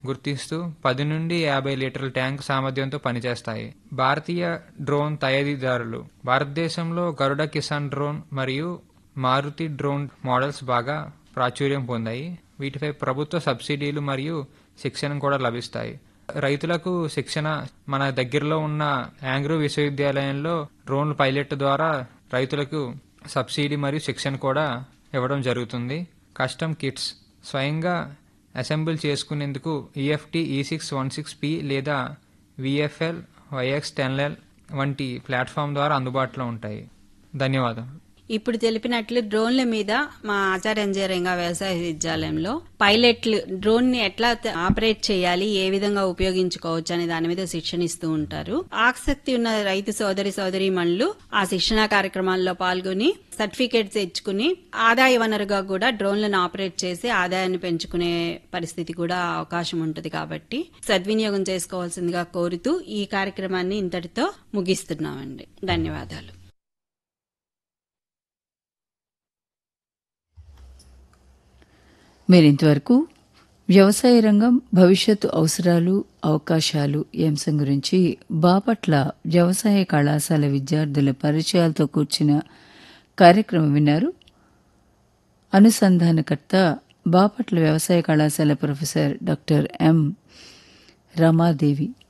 గుర్తిస్తూ 10 నుండి 50 లీటర్ల ట్యాంక్ సామర్థ్యంతో పనిచేస్తాయి. భారతీయ డ్రోన్ తయారీదారులు భారతదేశంలో గరుడ కిసాన్ డ్రోన్ మరియు మారుతి డ్రోన్ మోడల్స్ బాగా ప్రాచుర్యం పొందాయి. వీటిపై ప్రభుత్వ సబ్సిడీలు మరియు శిక్షణ కూడా లభిస్తాయి. రైతులకు శిక్షణ మన దగ్గరలో ఉన్న యాంగ్రూ విశ్వవిద్యాలయంలో డ్రోన్ పైలట్ ద్వారా రైతులకు సబ్సిడీ మరియు శిక్షణ కూడా ఇవ్వడం జరుగుతుంది. కస్టమ్ కిట్స్ స్వయంగా అసెంబుల్ చేసుకునేందుకు EFT E616P లేదా VFL YX10L వంటి ప్లాట్ఫామ్ ద్వారా అందుబాటులో ఉంటాయి. ధన్యవాదం. ఇప్పుడు తెలిపినట్లు డ్రోన్ల మీద మా ఆచార్య ఇంజనీరింగ్ వ్యవసాయ విద్యాలయంలో పైలట్లు డ్రోన్ ని ఎట్లా ఆపరేట్ చేయాలి, ఏ విధంగా ఉపయోగించుకోవచ్చు అనే దాని మీద శిక్షణ ఇస్తూ ఉంటారు. ఆసక్తి ఉన్న రైతు సోదరీమణులు ఆ శిక్షణా కార్యక్రమాల్లో పాల్గొని సర్టిఫికేట్స్ తెచ్చుకుని ఆదాయ వనరుగా కూడా డ్రోన్లను ఆపరేట్ చేసి ఆదాయాన్ని పెంచుకునే పరిస్థితి కూడా అవకాశం ఉంటుంది. కాబట్టి సద్వినియోగం చేసుకోవాల్సిందిగా కోరుతూ ఈ కార్యక్రమాన్ని ఇంతటితో ముగిస్తున్నామండి. ధన్యవాదాలు. మీరింతవరకు వ్యవసాయ రంగం భవిష్యత్తు అవసరాలు అవకాశాలు ఈ అంశం గురించి బాపట్ల వ్యవసాయ కళాశాల విద్యార్థుల పరిచయాలతో కూర్చిన కార్యక్రమం విన్నారు. అనుసంధానకర్త బాపట్ల వ్యవసాయ కళాశాల ప్రొఫెసర్ డాక్టర్ ఎం రమాదేవి.